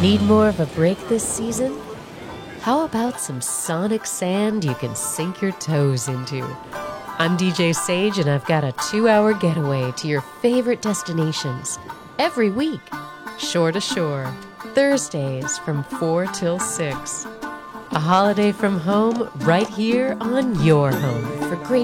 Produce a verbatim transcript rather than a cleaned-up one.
Need more of a break this season? How about some sonic sand you can sink your toes into? I'm D J Sage, and I've got a two-hour getaway to your favorite destinations every week. Shore to Shore, Thursdays from four till six. A holiday from home right here on your home for great